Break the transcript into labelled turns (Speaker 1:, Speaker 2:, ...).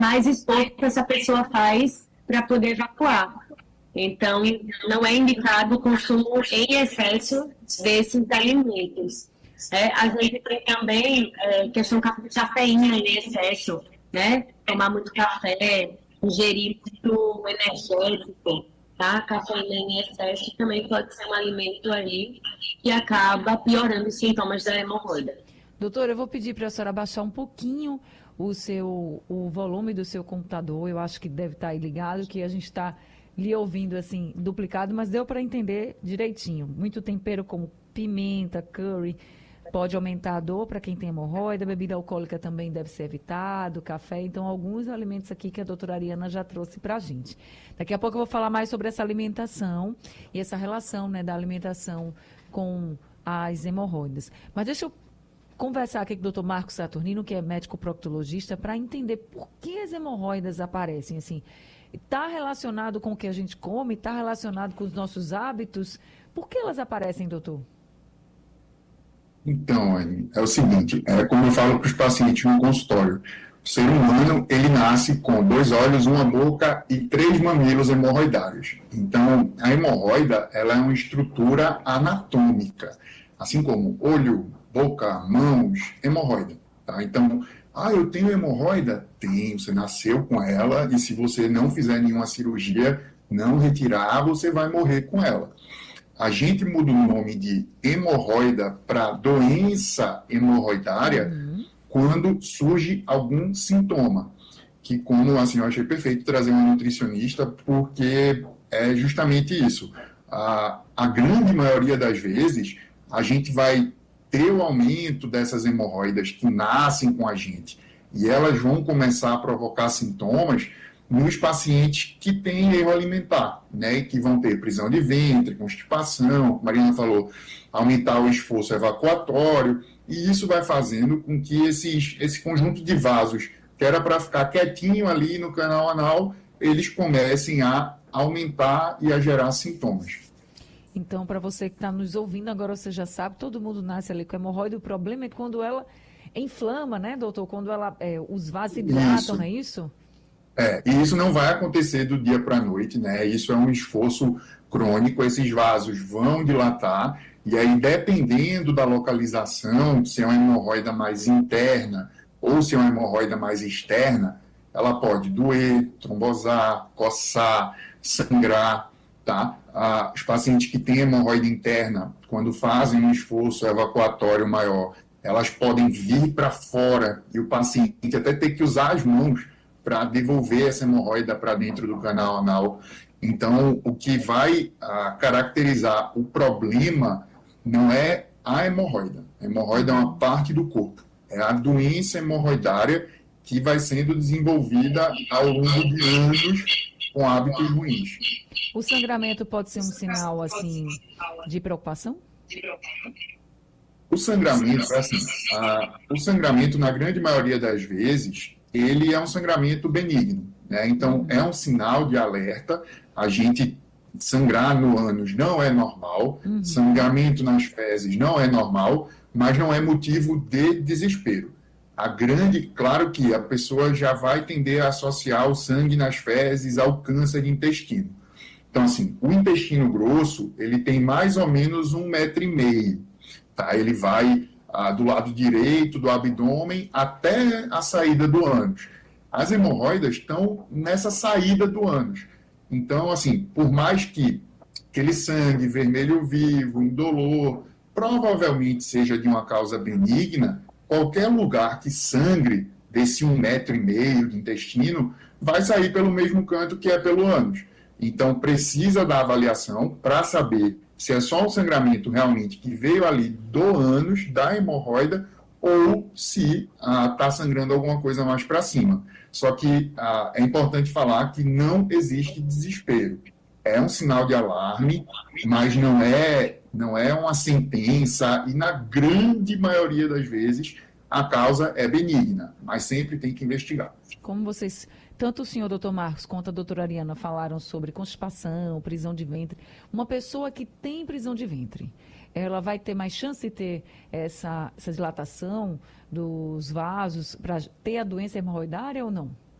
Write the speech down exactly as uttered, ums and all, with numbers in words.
Speaker 1: mais esforço essa pessoa faz para poder evacuar. Então, não é indicado o consumo em excesso desses alimentos. É, a gente tem também é, questão de cafeína em excesso, né? Tomar muito café, ingerir muito energético, tá? Cafeína em excesso também pode ser um alimento aí que acaba piorando os sintomas da hemorroida.
Speaker 2: Doutora, eu vou pedir para a senhora baixar um pouquinho o seu o volume do seu computador. Eu acho que deve estar aí ligado, que a gente está lhe ouvindo assim duplicado, mas deu para entender direitinho. Muito tempero como pimenta, curry, pode aumentar a dor para quem tem hemorroida, bebida alcoólica também deve ser evitado, café. Então, alguns alimentos aqui que a doutora Ariana já trouxe para a gente. Daqui a pouco eu vou falar mais sobre essa alimentação e essa relação, né, da alimentação com as hemorroidas. Mas deixa eu conversar aqui com o doutor Marcos Saturnino, que é médico proctologista, para entender por que as hemorroidas aparecem. Assim, está relacionado com o que a gente come? Está relacionado com os nossos hábitos? Por que elas aparecem, doutor?
Speaker 3: Então, Anny, é o seguinte, é como eu falo para os pacientes no consultório, o ser humano, ele nasce com dois olhos, uma boca e três mamilos hemorroidários. Então, a hemorroida, ela é uma estrutura anatômica, assim como olho, boca, mãos, hemorroida. Tá? Então, ah, eu tenho hemorroida? Tem, você nasceu com ela e se você não fizer nenhuma cirurgia, não retirar, você vai morrer com ela. A gente muda o nome de hemorroida para doença hemorroidária uhum. quando surge algum sintoma. Que, como assim, eu achei perfeito trazer uma nutricionista, porque é justamente isso. A, a grande maioria das vezes, a gente vai ter o aumento dessas hemorroidas que nascem com a gente, e elas vão começar a provocar sintomas nos pacientes que têm erro alimentar, né, que vão ter prisão de ventre, constipação, a Marina falou, aumentar o esforço evacuatório, e isso vai fazendo com que esses, esse conjunto de vasos, que era para ficar quietinho ali no canal anal, eles comecem a aumentar e a gerar sintomas.
Speaker 2: Então, para você que está nos ouvindo, agora você já sabe, todo mundo nasce ali com hemorroida, o problema é quando ela inflama, né, doutor? Quando ela, é, os vasos hidratam, não é isso?
Speaker 3: É, e isso não vai acontecer do dia para a noite, né? Isso é um esforço crônico, esses vasos vão dilatar, e aí, dependendo da localização, se é uma hemorroida mais interna ou se é uma hemorroida mais externa, ela pode doer, trombosar, coçar, sangrar, tá? Ah, os pacientes que têm hemorroida interna, quando fazem um esforço evacuatório maior, elas podem vir para fora e o paciente até ter que usar as mãos para devolver essa hemorroida para dentro do canal anal. Então, o que vai ah, caracterizar o problema não é a hemorroida. A hemorroida é uma parte do corpo. É a doença hemorroidária que vai sendo desenvolvida ao longo de anos com hábitos ruins.
Speaker 2: O sangramento pode ser um sinal, assim, de preocupação?
Speaker 3: O sangramento, assim, a, o sangramento, na grande maioria das vezes, ele é um sangramento benigno, né? Então, é um sinal de alerta. A gente sangrar no ânus não é normal, uhum. Sangramento nas fezes não é normal, mas não é motivo de desespero. A grande, claro que a pessoa já vai tender a associar o sangue nas fezes ao câncer de intestino. Então, assim, o intestino grosso, ele tem mais ou menos um metro e meio, tá? Ele vai ah, do lado direito do abdômen até a saída do ânus. As hemorroidas estão nessa saída do ânus. Então, assim, por mais que aquele sangue vermelho vivo, indolor, provavelmente seja de uma causa benigna, qualquer lugar que sangre desse um metro e meio de intestino vai sair pelo mesmo canto que é pelo ânus. Então, precisa da avaliação para saber se é só um sangramento realmente que veio ali do ânus, da hemorroida, ou se está ah, sangrando alguma coisa mais para cima. Só que ah, é importante falar que não existe desespero. É um sinal de alarme, mas não é, não é uma sentença, e na grande maioria das vezes a causa é benigna, mas sempre tem que investigar.
Speaker 2: Como vocês, tanto o senhor doutor Marcos quanto a doutora Ariana falaram sobre constipação, prisão de ventre, uma pessoa que tem prisão de ventre, ela vai ter mais chance de ter essa, essa dilatação dos vasos para ter a doença hemorroidária ou não?